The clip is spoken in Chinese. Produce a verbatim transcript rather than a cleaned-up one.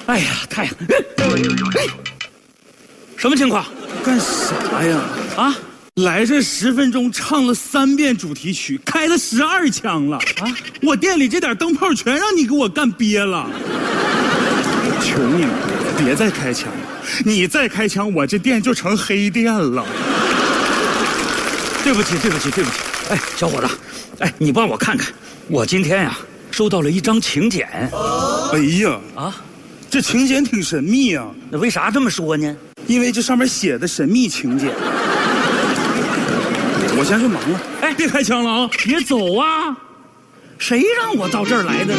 哎呀，太阳！哎，什么情况？ 干啥呀？ 啊？ 来这十分钟唱了三遍主题曲，开了十二枪了啊！我店里这点灯泡全让你给我干憋了。求你了，别再开枪了！你再开枪，我这店就成黑店了。 对不起，对不起，对不起！哎，小伙子，哎，你帮我看看，我今天呀、啊、收到了一张请柬。 哎呀啊，这请柬挺神秘啊。 那为啥这么说呢？ 因为这上面写的神秘请柬。我先去忙了。 哎， 别开枪了啊！ 别走啊！谁让我到这儿来的？